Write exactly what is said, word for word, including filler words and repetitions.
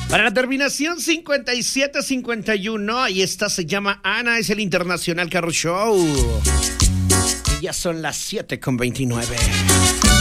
Para la terminación cincuenta y siete cincuenta y uno, ahí está, se llama Ana, es el Internacional Carro Show. Y ya son las siete con veintinueve.